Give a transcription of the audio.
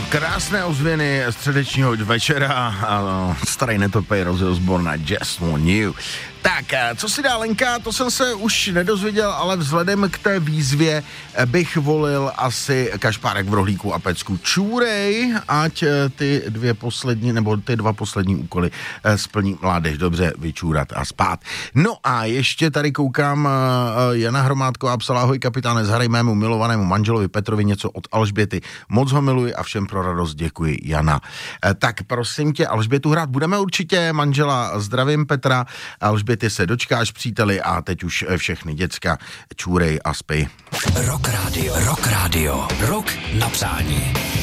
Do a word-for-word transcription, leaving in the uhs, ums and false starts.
Krásné ozvěny středečního večera a starý netopej rozjel sbor na Just Want You. Tak, co si dá Lenka, to jsem se už nedozvěděl, ale vzhledem k té výzvě bych volil asi kašpárek v rohlíku a pecku čůrej, ať ty dvě poslední, nebo ty dva poslední úkoly splní mládež dobře vyčůrat a spát. No a ještě tady koukám, Jana Hromádková psala: ahoj kapitáne, zharej mému milovanému manželovi Petrovi něco od Alžběty. Moc ho miluji a všem pro radost děkuji, Jana. Tak prosím tě, Alžbětu hrát budeme určitě, manžela zdravím Petra, Alžběty se dočkáš, příteli, a teď už všechny děcka čůrej a spí. Rock Radio, Rock Radio, Rock na přání.